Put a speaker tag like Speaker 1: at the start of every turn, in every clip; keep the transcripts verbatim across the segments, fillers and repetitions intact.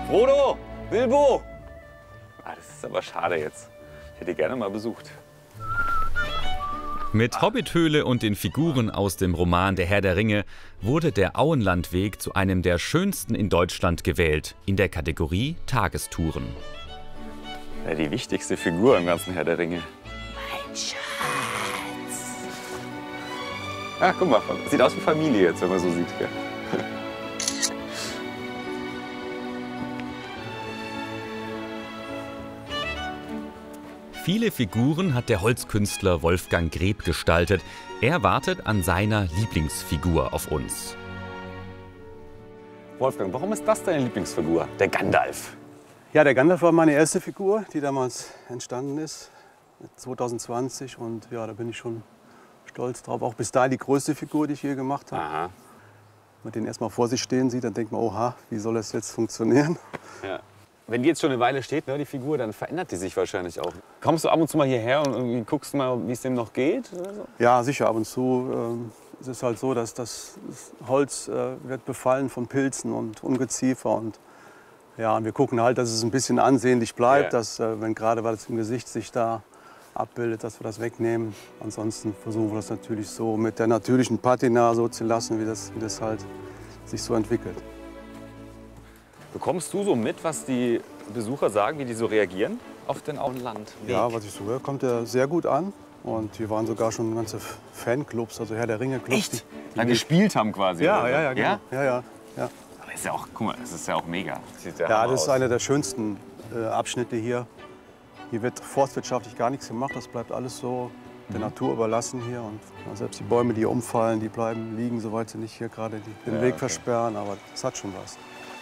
Speaker 1: Frodo! Bilbo! Ah, das ist aber schade jetzt. Ich hätte gerne mal besucht.
Speaker 2: Mit Hobbithöhle und den Figuren aus dem Roman Der Herr der Ringe wurde der Auenlandweg zu einem der schönsten in Deutschland gewählt, in der Kategorie Tagestouren.
Speaker 1: Ja, die wichtigste Figur im ganzen Herr der Ringe.
Speaker 3: Mein Schatz.
Speaker 1: Ah, guck mal, sieht aus wie Familie jetzt, wenn man so sieht. Gell?
Speaker 2: Viele Figuren hat der Holzkünstler Wolfgang Greb gestaltet. Er wartet an seiner Lieblingsfigur auf uns.
Speaker 1: Wolfgang, warum ist das deine Lieblingsfigur? Der Gandalf.
Speaker 4: Ja, der Gandalf war meine erste Figur, die damals entstanden ist, zwanzig zwanzig. Und ja, da bin ich schon stolz drauf. Auch bis dahin die größte Figur, die ich je gemacht habe.
Speaker 1: Aha.
Speaker 4: Wenn man den erst mal vor sich stehen sieht, dann denkt man, oha, wie soll das jetzt funktionieren?
Speaker 1: Ja. Wenn die jetzt schon eine Weile steht, ne, die Figur, dann verändert die sich wahrscheinlich auch. Kommst du ab und zu mal hierher und irgendwie guckst mal, wie es dem noch geht? Oder so?
Speaker 4: Ja, sicher, ab und zu. Ähm, es ist halt so, dass das Holz äh, wird befallen von Pilzen und Ungeziefer. Und, ja, und wir gucken halt, dass es ein bisschen ansehnlich bleibt,
Speaker 1: Ja.
Speaker 4: dass, äh, wenn gerade was im Gesicht sich da abbildet, dass wir das wegnehmen. Ansonsten versuchen wir das natürlich so mit der natürlichen Patina so zu lassen, wie das, wie das halt sich so entwickelt.
Speaker 1: Bekommst du so mit, was die Besucher sagen, wie die so reagieren auf den Auenlandweg?
Speaker 4: Ja, was ich so höre, kommt er sehr gut an. Und hier waren sogar schon ganze Fanclubs, also Herr der Ringe-Clubs.
Speaker 1: Echt?
Speaker 4: Die,
Speaker 1: Die dann gespielt haben quasi?
Speaker 4: ja,
Speaker 1: oder?
Speaker 4: ja, ja, genau.
Speaker 1: Ja?
Speaker 4: Ja, ja, ja.
Speaker 1: Aber ist ja auch, guck mal, das ist ja auch mega. Sieht ja
Speaker 4: Ja,
Speaker 1: Hammer
Speaker 4: das ist
Speaker 1: aus.
Speaker 4: einer der schönsten äh, Abschnitte hier. Hier wird forstwirtschaftlich gar nichts gemacht, das bleibt alles so der Natur überlassen hier. Und ja, selbst die Bäume, die hier umfallen, die bleiben liegen, soweit sie nicht hier gerade die- den
Speaker 1: Ja,
Speaker 4: Weg
Speaker 1: okay.
Speaker 4: versperren. Aber es hat schon was.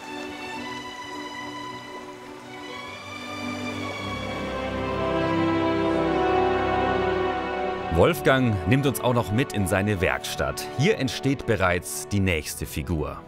Speaker 2: Wolfgang nimmt uns auch noch mit in seine Werkstatt. Hier entsteht bereits die nächste Figur.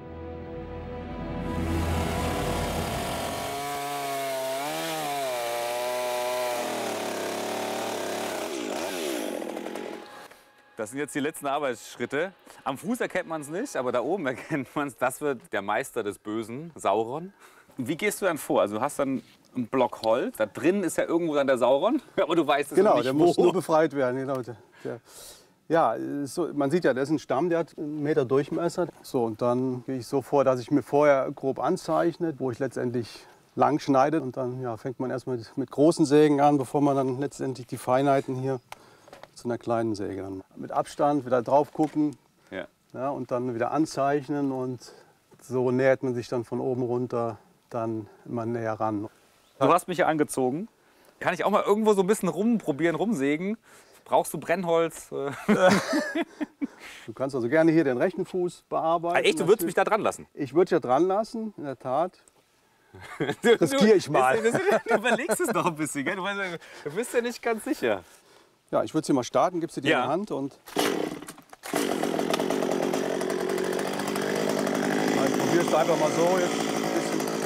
Speaker 1: Das sind jetzt die letzten Arbeitsschritte. Am Fuß erkennt man es nicht, aber da oben erkennt man es. Das wird der Meister des Bösen, Sauron. Wie gehst du dann vor? Also du hast dann einen Block Holz. Da drin ist ja irgendwo dann der Sauron. Aber du weißt es
Speaker 4: Genau,
Speaker 1: nicht,
Speaker 4: der
Speaker 1: wo.
Speaker 4: muss nur befreit werden. Genau, der, der, ja, so, man sieht ja, das ist ein Stamm, der hat einen Meter Durchmesser. So, und dann gehe ich so vor, dass ich mir vorher grob anzeichne, wo ich letztendlich lang schneide. Und dann ja, fängt man erst mit, mit großen Sägen an, bevor man dann letztendlich die Feinheiten hier zu einer kleinen Säge dann. Mit Abstand wieder drauf gucken,
Speaker 1: Ja.
Speaker 4: ja, und dann wieder anzeichnen. Und so nähert man sich dann von oben runter dann immer näher ran.
Speaker 1: Du hast mich ja angezogen. Kann ich auch mal irgendwo so ein bisschen rumprobieren, rumsägen? Brauchst du Brennholz?
Speaker 4: Du kannst also gerne hier den rechten Fuß bearbeiten.
Speaker 1: Ah, echt, du würdest mich da dran lassen?
Speaker 4: Ich würde ja dran lassen, in der Tat.
Speaker 1: Du,
Speaker 4: Riskiere ich mal.
Speaker 1: Du, du, du überlegst es noch ein bisschen, gell? Du, weißt, du bist ja nicht ganz sicher.
Speaker 4: Ja, ich würde sie mal starten, gibst sie dir
Speaker 1: Ja.
Speaker 4: in die Hand und ich probiere es einfach mal so jetzt.